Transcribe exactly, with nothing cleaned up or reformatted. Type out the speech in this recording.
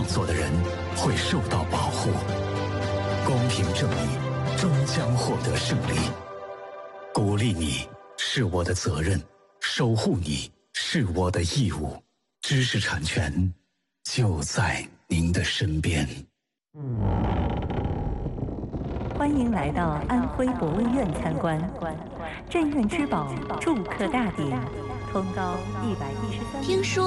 作的人会受到保护，公平正义终将获得胜利。鼓励你是我的责任，守护你是我的义务。知识产权就在您的身边。 欢迎来到安徽博物院参观，镇院之宝，祝客大典，通高一百一十三米。 听说